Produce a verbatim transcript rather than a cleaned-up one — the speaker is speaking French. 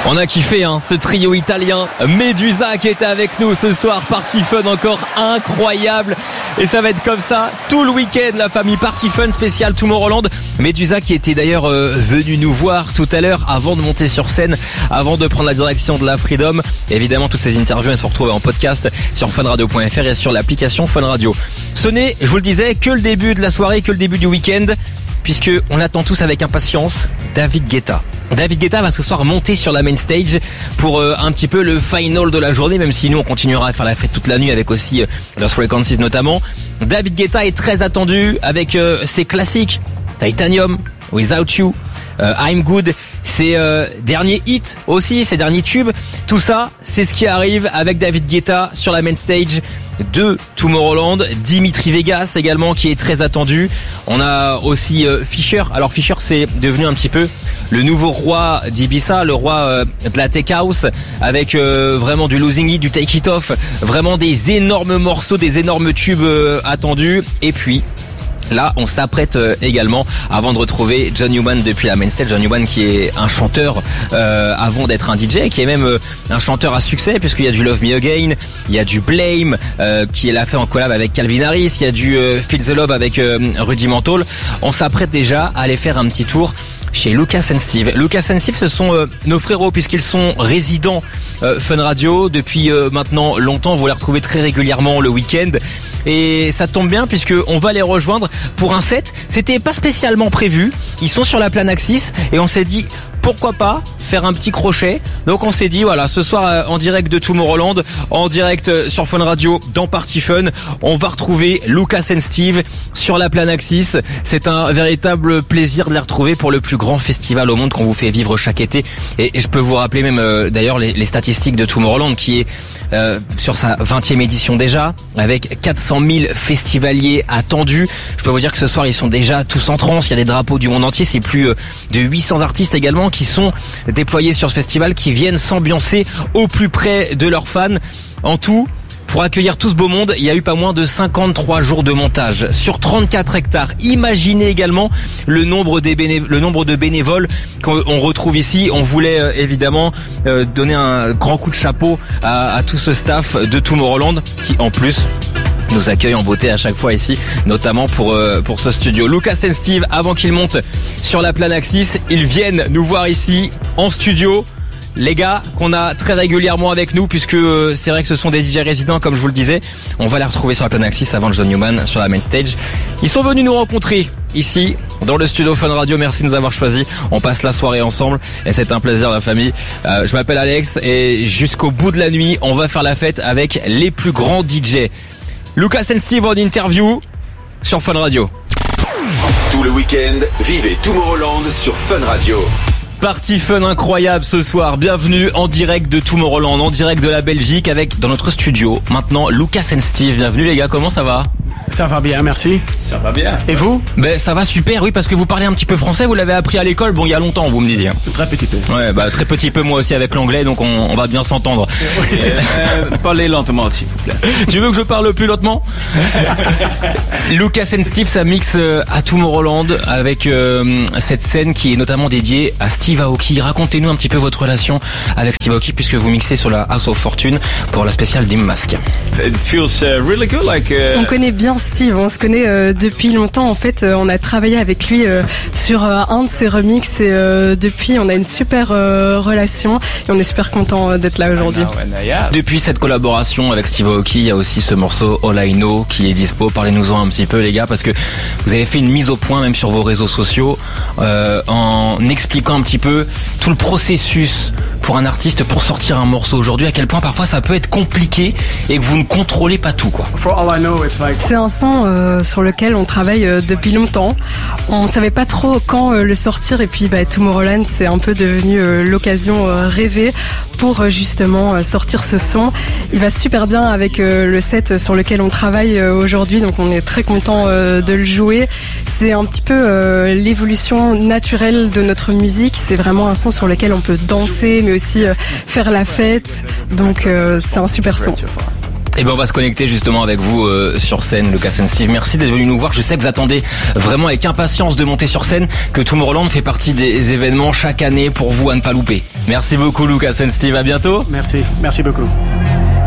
On a kiffé hein, ce trio italien. Medusa qui était avec nous ce soir. Party Fun encore incroyable. Et ça va être comme ça tout le week-end, la famille Party Fun spécial Tomorrowland. Medusa qui était d'ailleurs euh, venu nous voir tout à l'heure avant de monter sur scène, avant de prendre la direction de la Freedom. Et évidemment, toutes ces interviews elles se retrouvent en podcast sur fun radio point f r et sur l'application Fun Radio. Ce n'est, je vous le disais, que le début de la soirée, que le début du week-end, puisque on attend tous avec impatience David Guetta. David Guetta va ce soir monter sur la main stage pour euh, un petit peu le final de la journée, même si nous on continuera à faire la fête toute la nuit avec aussi euh, Lost Frequencies notamment. David Guetta est très attendu avec euh, ses classiques Titanium, Without You, euh, I'm Good, ses euh, derniers hits aussi, ses derniers tubes. Tout ça, c'est ce qui arrive avec David Guetta sur la main stage de Tomorrowland. Dimitri Vegas également qui est très attendu. On a aussi euh, Fisher. Alors Fisher c'est devenu un petit peu le nouveau roi d'Ibiza, le roi euh, de la tech house, avec euh, vraiment du Losing It, du Take It Off, vraiment des énormes morceaux, des énormes tubes euh, attendus. Et puis là, on s'apprête euh, également avant de retrouver John Newman depuis la main stage. John Newman qui est un chanteur euh, avant d'être un D J, qui est même euh, un chanteur à succès puisqu'il y a du Love Me Again, il y a du Blame euh, qui l'a fait en collab avec Calvin Harris, il y a du euh, Feel the Love avec euh, Rudimental. On s'apprête déjà à aller faire un petit tour chez Lucas and Steve. Lucas and Steve, ce sont euh, nos frérots puisqu'ils sont résidents euh, Fun Radio depuis euh, maintenant longtemps. Vous les retrouvez très régulièrement le week-end. Et ça tombe bien puisque on va les rejoindre pour un set. C'était pas spécialement prévu. Ils sont sur la Planaxis et on s'est dit pourquoi pas faire un petit crochet. Donc on s'est dit voilà, ce soir en direct de Tomorrowland, en direct sur Fun Radio dans Party Fun, on va retrouver Lucas and Steve sur la Planaxis. C'est un véritable plaisir de les retrouver pour le plus grand festival au monde qu'on vous fait vivre chaque été. Et, et je peux vous rappeler même euh, d'ailleurs les, les statistiques de Tomorrowland qui est euh, sur sa vingtième édition déjà, avec quatre cent mille festivaliers attendus. Je peux vous dire que ce soir ils sont déjà tous en transe. Il y a des drapeaux du monde entier. C'est plus euh, de huit cents artistes également qui sont déployés sur ce festival, qui viennent s'ambiancer au plus près de leurs fans. En tout, pour accueillir tout ce beau monde, il y a eu pas moins de cinquante-trois jours de montage sur trente-quatre hectares. Imaginez également le nombre, des bénév- le nombre de bénévoles qu'on retrouve ici. On voulait euh, évidemment euh, donner un grand coup de chapeau à, à tout ce staff de Tomorrowland qui en plus nous accueille en beauté à chaque fois ici, notamment pour euh, pour ce studio. Lucas and Steve, avant qu'ils montent sur la Planaxis, ils viennent nous voir ici en studio. Les gars qu'on a très régulièrement avec nous, puisque euh, c'est vrai que ce sont des D J résidents comme je vous le disais. On va les retrouver sur la Planaxis avant John Newman sur la main stage. Ils sont venus nous rencontrer ici dans le studio Fun Radio. Merci de nous avoir choisis. On passe la soirée ensemble et c'est un plaisir la famille. Euh, je m'appelle Alex et jusqu'au bout de la nuit, on va faire la fête avec les plus grands D J. Lucas and Steve en interview sur Fun Radio. Tout le week-end, vivez Tomorrowland sur Fun Radio. Party Fun incroyable ce soir. Bienvenue en direct de Tomorrowland, en direct de la Belgique avec dans notre studio maintenant Lucas and Steve. Bienvenue les gars, comment ça va? Ça va bien, merci. Ça va bien. Et vous? Ben ça va super, oui, parce que vous parlez un petit peu français, vous l'avez appris à l'école, bon il y a longtemps vous me dites. Très petit peu. Ouais, bah très petit peu moi aussi avec l'anglais, donc on, on va bien s'entendre. Euh, parlez lentement s'il vous plaît. Tu veux que je parle plus lentement? Lucas and Steve, ça mixe à Tomorrowland avec euh, cette scène qui est notamment dédiée à Steve Aoki. Racontez-nous un petit peu votre relation avec Steve Aoki puisque vous mixez sur la House of Fortune pour la spéciale Dim Mask. It feels uh, really good, like. Uh... On connaît bien Steve, on se connaît euh, depuis longtemps. En fait, euh, on a travaillé avec lui euh, sur euh, un de ses remixes et euh, depuis, on a une super euh, relation et on est super content euh, d'être là aujourd'hui. Depuis cette collaboration avec Steve Aoki, il y a aussi ce morceau All I Know qui est dispo. Parlez-nous-en un petit peu les gars, parce que vous avez fait une mise au point même sur vos réseaux sociaux euh, en expliquant un petit peu tout le processus pour un artiste pour sortir un morceau aujourd'hui, à quel point parfois ça peut être compliqué et que vous ne contrôlez pas tout quoi. C'est un son euh, sur lequel on travaille euh, depuis longtemps. On savait pas trop quand euh, le sortir et puis bah, Tomorrowland c'est un peu devenu euh, l'occasion euh, rêvée pour euh, justement euh, sortir ce son. Il va super bien avec euh, le set sur lequel on travaille euh, aujourd'hui, donc on est très content euh, de le jouer. C'est un petit peu euh, l'évolution naturelle de notre musique. C'est vraiment un son sur lequel on peut danser mais aussi euh, faire la fête. Donc euh, c'est un super son. Et ben on va se connecter justement avec vous euh, sur scène, Lucas and Steve. Merci d'être venu nous voir. Je sais que vous attendez vraiment avec impatience de monter sur scène, que Tomorrowland fait partie des événements chaque année pour vous à ne pas louper. Merci beaucoup Lucas and Steve, à bientôt. Merci, merci beaucoup.